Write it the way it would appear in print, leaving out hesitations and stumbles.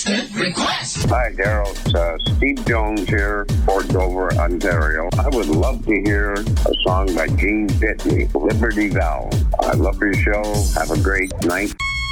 Instant request. Hi, Daryl. It's Steve Jones here, Port Dover, Ontario. I would love to hear a song by Gene Pitney, Liberty Valve. I love your show. Have a great night.